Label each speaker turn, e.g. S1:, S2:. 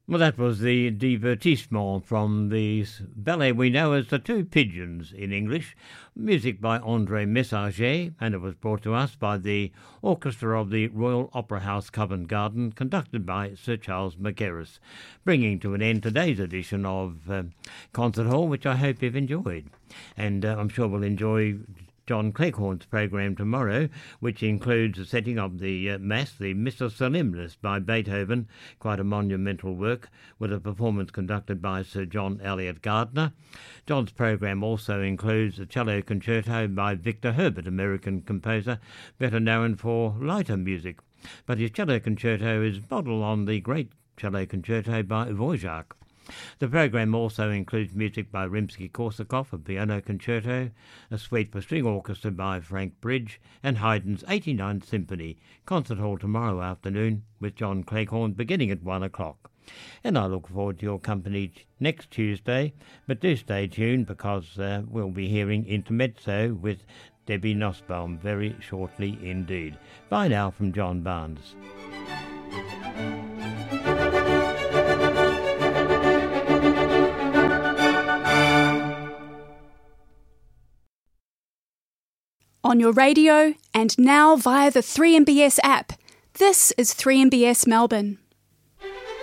S1: Well, that was the divertissement from the ballet we know as The Two Pigeons in English, music by André Messager, and it was brought to us by the Orchestra of the Royal Opera House Covent Garden, conducted by Sir Charles Mackerras, bringing to an end today's edition of Concert Hall, which I hope you've enjoyed. And I'm sure we'll enjoy John Cleghorn's program tomorrow, which includes the setting of the Mass, the Missa Solemnis by Beethoven, quite a monumental work, with a performance conducted by Sir John Elliott Gardner. John's program also includes a cello concerto by Victor Herbert, American composer, better known for lighter music. But his cello concerto is modelled on the great cello concerto by Dvorak. The program also includes music by Rimsky-Korsakov, a piano concerto, a suite for string orchestra by Frank Bridge, and Haydn's 89th Symphony. Concert Hall tomorrow afternoon with John Cleghorn beginning at 1 o'clock. And I look forward to your company next Tuesday, but do stay tuned because we'll be hearing Intermezzo with Debbie Nussbaum very shortly indeed. Bye now from John Barnes.
S2: On your radio and now via the 3MBS app. This is 3MBS Melbourne.